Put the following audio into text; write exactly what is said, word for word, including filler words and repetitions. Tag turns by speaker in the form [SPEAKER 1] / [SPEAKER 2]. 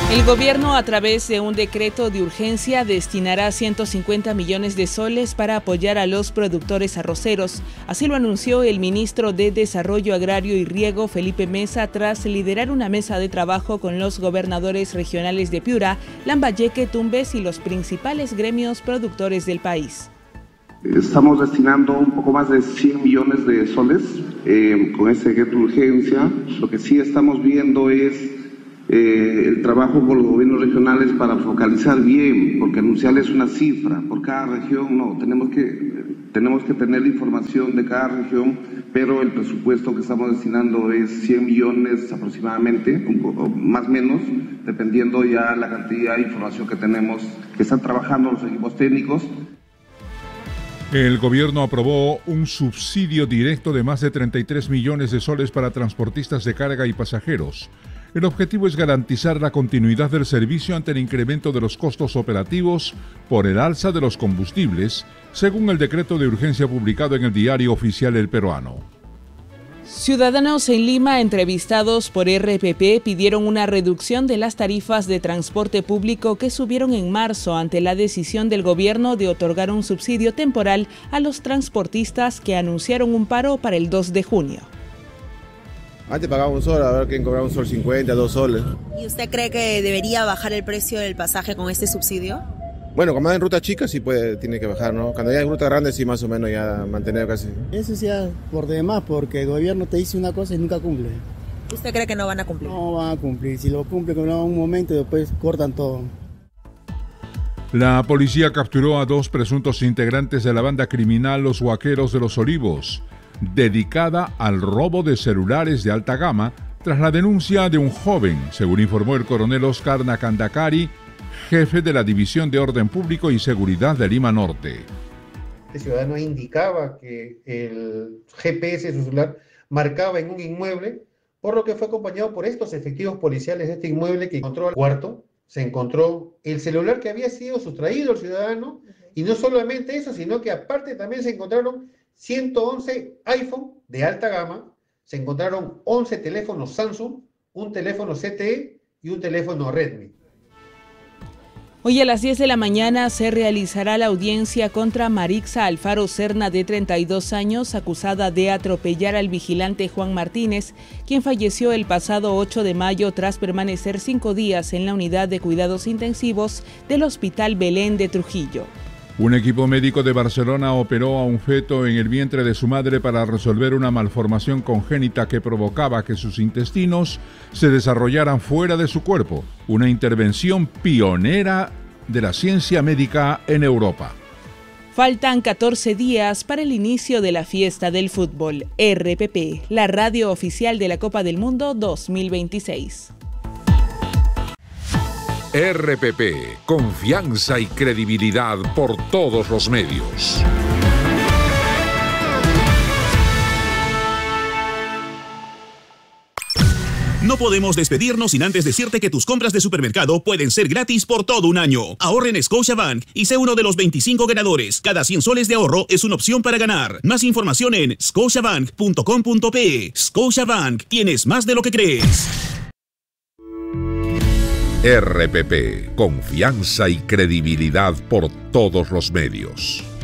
[SPEAKER 1] El gobierno, a través de un decreto de urgencia, destinará ciento cincuenta millones de soles para apoyar a los productores arroceros. Así lo anunció el ministro de Desarrollo Agrario y Riego, Felipe Mesa, tras liderar una mesa de trabajo con los gobernadores regionales de Piura, Lambayeque, Tumbes y los principales gremios productores del país.
[SPEAKER 2] Estamos destinando un poco más de cien millones de soles eh, con este decreto de urgencia. Lo que sí estamos viendo es Eh, el trabajo con los gobiernos regionales para focalizar bien, porque anunciarles una cifra por cada región, no, tenemos que, tenemos que tener la información de cada región, pero el presupuesto que estamos destinando es cien millones aproximadamente, un poco, más o menos, dependiendo ya la cantidad de información que tenemos, que están trabajando los equipos técnicos.
[SPEAKER 3] El gobierno aprobó un subsidio directo de más de treinta y tres millones de soles para transportistas de carga y pasajeros. El objetivo es garantizar la continuidad del servicio ante el incremento de los costos operativos por el alza de los combustibles, según el decreto de urgencia publicado en el Diario Oficial El Peruano.
[SPEAKER 1] Ciudadanos en Lima entrevistados por R P P pidieron una reducción de las tarifas de transporte público que subieron en marzo ante la decisión del gobierno de otorgar un subsidio temporal a los transportistas que anunciaron un paro para el dos de junio.
[SPEAKER 4] Antes pagaba un sol, a ver quién cobraba un sol cincuenta, dos soles.
[SPEAKER 5] ¿Y usted cree que debería bajar el precio del pasaje con este subsidio?
[SPEAKER 4] Bueno, como en ruta chica sí puede, tiene que bajar, ¿no? Cuando ya en ruta grande sí más o menos ya mantener casi.
[SPEAKER 6] Eso sí es por demás, porque el gobierno te dice una cosa y nunca cumple.
[SPEAKER 5] ¿Usted cree que no van a cumplir?
[SPEAKER 6] No van a cumplir, si lo cumplen en un momento después cortan todo.
[SPEAKER 3] La policía capturó a dos presuntos integrantes de la banda criminal Los Huaqueros de los Olivos, dedicada al robo de celulares de alta gama, tras la denuncia de un joven, según informó el coronel Oscar Nakandakari, jefe de la División de Orden Público y Seguridad de Lima Norte.
[SPEAKER 7] El ciudadano indicaba que el G P S de su celular marcaba en un inmueble, por lo que fue acompañado por estos efectivos policiales de este inmueble que encontró al cuarto. Se encontró el celular que había sido sustraído al ciudadano, y no solamente eso, sino que aparte también se encontraron ciento once iPhone de alta gama, se encontraron once teléfonos Samsung, un teléfono C T E y un teléfono Redmi.
[SPEAKER 1] Hoy a las diez de la mañana se realizará la audiencia contra Marixa Alfaro Serna, de treinta y dos años, acusada de atropellar al vigilante Juan Martínez, quien falleció el pasado ocho de mayo tras permanecer cinco días en la unidad de cuidados intensivos del Hospital Belén de Trujillo.
[SPEAKER 3] Un equipo médico de Barcelona operó a un feto en el vientre de su madre para resolver una malformación congénita que provocaba que sus intestinos se desarrollaran fuera de su cuerpo. Una intervención pionera de la ciencia médica en Europa.
[SPEAKER 1] Faltan catorce días para el inicio de la fiesta del fútbol. R P P, la radio oficial de la Copa del Mundo dos mil veintiséis.
[SPEAKER 8] R P P, confianza y credibilidad por todos los medios.
[SPEAKER 9] No podemos despedirnos sin antes decirte que tus compras de supermercado pueden ser gratis por todo un año. Ahorra en Scotiabank y sé uno de los veinticinco ganadores. Cada cien soles de ahorro es una opción para ganar. Más información en scotiabank punto com punto pe. Scotiabank, tienes más de lo que crees.
[SPEAKER 8] R P P, confianza y credibilidad por todos los medios.